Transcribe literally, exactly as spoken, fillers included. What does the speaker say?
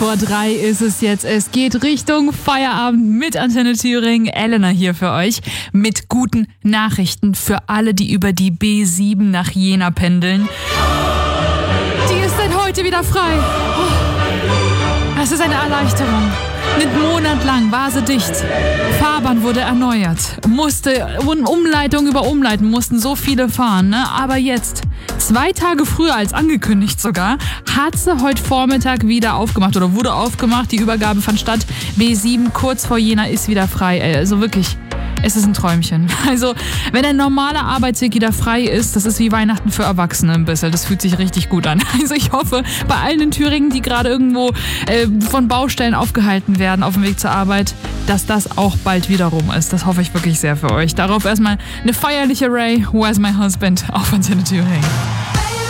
vor drei ist es jetzt. Es geht Richtung Feierabend mit Antenne Thüringen. Elena hier für euch mit guten Nachrichten für alle, die über die B sieben nach Jena pendeln. Die ist seit heute wieder frei. Oh, das ist eine Erleichterung. Einen Monat lang war sie dicht. Fahrbahn wurde erneuert. Musste Umleitung über Umleitung, mussten so viele fahren, ne? Aber jetzt, zwei Tage früher als angekündigt sogar, hat sie heute Vormittag wieder aufgemacht oder wurde aufgemacht. Die Übergabe fand statt. B sieben kurz vor Jena ist wieder frei. Also wirklich, es ist ein Träumchen. Also, wenn ein normaler Arbeitsweg wieder frei ist, das ist wie Weihnachten für Erwachsene ein bisschen. Das fühlt sich richtig gut an. Also ich hoffe, bei allen in Thüringen, die gerade irgendwo äh, von Baustellen aufgehalten werden auf dem Weg zur Arbeit, dass das auch bald wieder rum ist. Das hoffe ich wirklich sehr für euch. Darauf erstmal eine feierliche Ray, Where's My Husband auf Antenne Thüringen.